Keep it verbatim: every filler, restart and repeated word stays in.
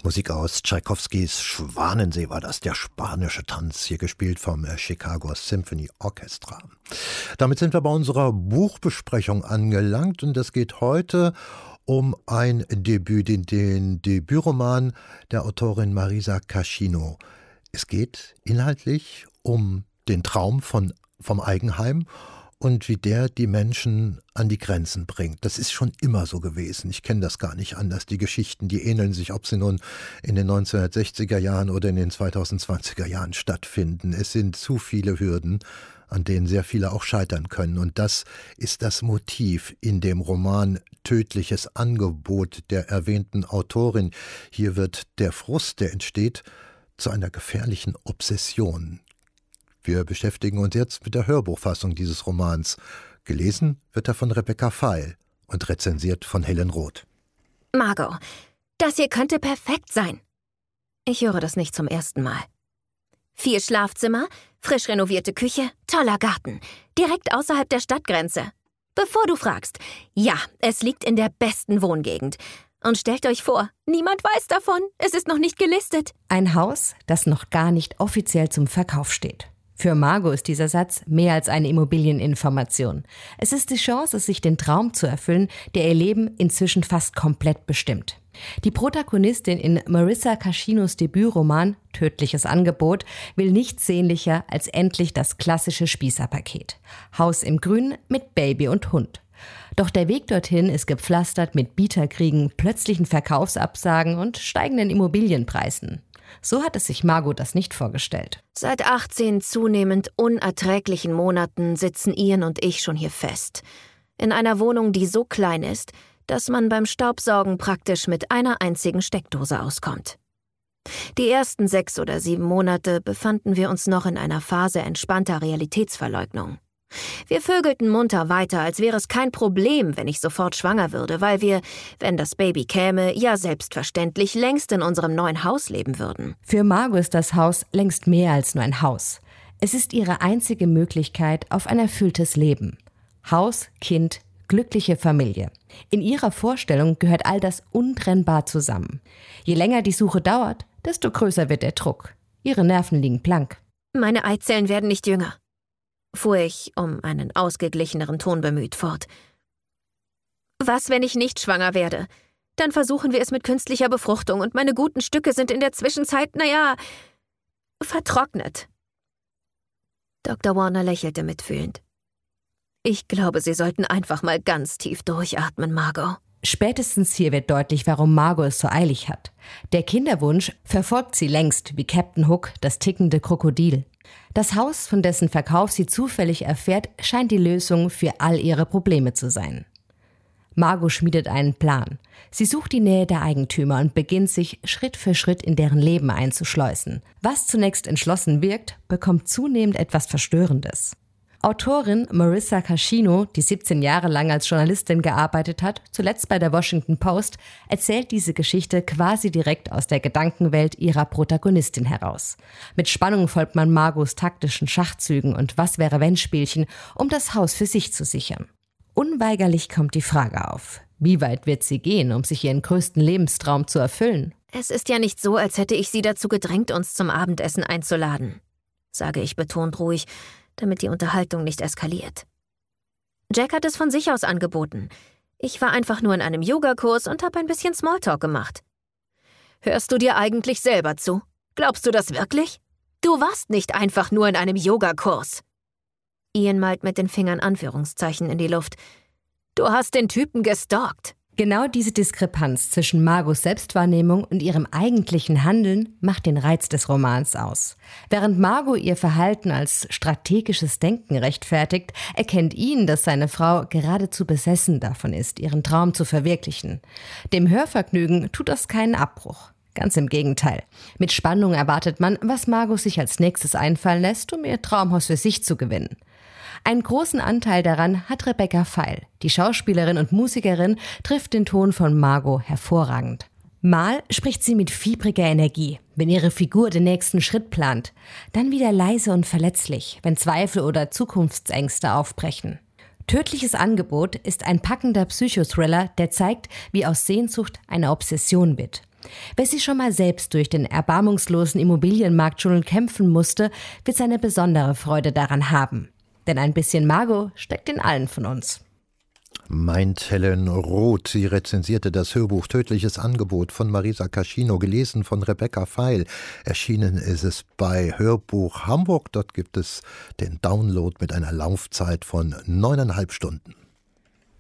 Musik aus Tschaikowskis Schwanensee war das, der spanische Tanz, hier gespielt vom Chicago Symphony Orchestra. Damit sind wir bei unserer Buchbesprechung angelangt und es geht heute um ein Debüt, den, den Debütroman der Autorin Marisa Cascino. Es geht inhaltlich um den Traum von, vom Eigenheim und wie der die Menschen an die Grenzen bringt. Das ist schon immer so gewesen. Ich kenne das gar nicht anders. Die Geschichten, die ähneln sich, ob sie nun in den neunzehnhundertsechziger Jahren oder in den zweitausendzwanziger Jahren stattfinden. Es sind zu viele Hürden, an denen sehr viele auch scheitern können. Und das ist das Motiv in dem Roman Tödliches Angebot der erwähnten Autorin. Hier wird der Frust, der entsteht, zu einer gefährlichen Obsession. Wir beschäftigen uns jetzt mit der Hörbuchfassung dieses Romans. Gelesen wird er von Rebecca Feil und rezensiert von Helen Roth. Margot, das hier könnte perfekt sein. Ich höre das nicht zum ersten Mal. Vier Schlafzimmer, frisch renovierte Küche, toller Garten, direkt außerhalb der Stadtgrenze. Bevor du fragst, ja, es liegt in der besten Wohngegend. Und stellt euch vor, niemand weiß davon, es ist noch nicht gelistet. Ein Haus, das noch gar nicht offiziell zum Verkauf steht. Für Margot ist dieser Satz mehr als eine Immobilieninformation. Es ist die Chance, sich den Traum zu erfüllen, der ihr Leben inzwischen fast komplett bestimmt. Die Protagonistin in Marisa Cascinos Debütroman Tödliches Angebot will nichts sehnlicher als endlich das klassische Spießerpaket. Haus im Grün mit Baby und Hund. Doch der Weg dorthin ist gepflastert mit Bieterkriegen, plötzlichen Verkaufsabsagen und steigenden Immobilienpreisen. So hat es sich Margot das nicht vorgestellt. Seit achtzehn zunehmend unerträglichen Monaten sitzen Ian und ich schon hier fest. In einer Wohnung, die so klein ist, dass man beim Staubsaugen praktisch mit einer einzigen Steckdose auskommt. Die ersten sechs oder sieben Monate befanden wir uns noch in einer Phase entspannter Realitätsverleugnung. Wir vögelten munter weiter, als wäre es kein Problem, wenn ich sofort schwanger würde, weil wir, wenn das Baby käme, ja selbstverständlich längst in unserem neuen Haus leben würden. Für Margot ist das Haus längst mehr als nur ein Haus. Es ist ihre einzige Möglichkeit auf ein erfülltes Leben. Haus, Kind, glückliche Familie. In ihrer Vorstellung gehört all das untrennbar zusammen. Je länger die Suche dauert, desto größer wird der Druck. Ihre Nerven liegen blank. Meine Eizellen werden nicht jünger, fuhr ich, um einen ausgeglicheneren Ton bemüht, fort. Was, wenn ich nicht schwanger werde? Dann versuchen wir es mit künstlicher Befruchtung und meine guten Stücke sind in der Zwischenzeit, naja, vertrocknet. Doktor Warner lächelte mitfühlend. Ich glaube, Sie sollten einfach mal ganz tief durchatmen, Margot. Spätestens hier wird deutlich, warum Margot es so eilig hat. Der Kinderwunsch verfolgt sie längst wie Captain Hook, das tickende Krokodil. Das Haus, von dessen Verkauf sie zufällig erfährt, scheint die Lösung für all ihre Probleme zu sein. Margot schmiedet einen Plan. Sie sucht die Nähe der Eigentümer und beginnt sich Schritt für Schritt in deren Leben einzuschleusen. Was zunächst entschlossen wirkt, bekommt zunehmend etwas Verstörendes. Autorin Marisa Cascino, die siebzehn Jahre lang als Journalistin gearbeitet hat, zuletzt bei der Washington Post, erzählt diese Geschichte quasi direkt aus der Gedankenwelt ihrer Protagonistin heraus. Mit Spannung folgt man Margots taktischen Schachzügen und Was-wäre-wenn-Spielchen, um das Haus für sich zu sichern. Unweigerlich kommt die Frage auf: Wie weit wird sie gehen, um sich ihren größten Lebenstraum zu erfüllen? Es ist ja nicht so, als hätte ich Sie dazu gedrängt, uns zum Abendessen einzuladen, sage ich betont ruhig, damit die Unterhaltung nicht eskaliert. Jack hat es von sich aus angeboten. Ich war einfach nur in einem Yogakurs und habe ein bisschen Smalltalk gemacht. Hörst du dir eigentlich selber zu? Glaubst du das wirklich? Du warst nicht einfach nur in einem Yogakurs. Ian malt mit den Fingern Anführungszeichen in die Luft. Du hast den Typen gestalkt. Genau diese Diskrepanz zwischen Margots Selbstwahrnehmung und ihrem eigentlichen Handeln macht den Reiz des Romans aus. Während Margot ihr Verhalten als strategisches Denken rechtfertigt, erkennt Ian, dass seine Frau geradezu besessen davon ist, ihren Traum zu verwirklichen. Dem Hörvergnügen tut das keinen Abbruch. Ganz im Gegenteil. Mit Spannung erwartet man, was Margot sich als nächstes einfallen lässt, um ihr Traumhaus für sich zu gewinnen. Einen großen Anteil daran hat Rebecca Feil. Die Schauspielerin und Musikerin trifft den Ton von Margot hervorragend. Mal spricht sie mit fiebriger Energie, wenn ihre Figur den nächsten Schritt plant. Dann wieder leise und verletzlich, wenn Zweifel oder Zukunftsängste aufbrechen. Tödliches Angebot ist ein packender Psychothriller, der zeigt, wie aus Sehnsucht eine Obsession wird. Wer sich schon mal selbst durch den erbarmungslosen Immobilienmarktdschungel kämpfen musste, wird seine besondere Freude daran haben. Denn ein bisschen Margot steckt in allen von uns. Meint Helen Roth. Sie rezensierte das Hörbuch Tödliches Angebot von Marisa Cascino, gelesen von Rebecca Feil. Erschienen ist es bei Hörbuch Hamburg. Dort gibt es den Download mit einer Laufzeit von neuneinhalb Stunden.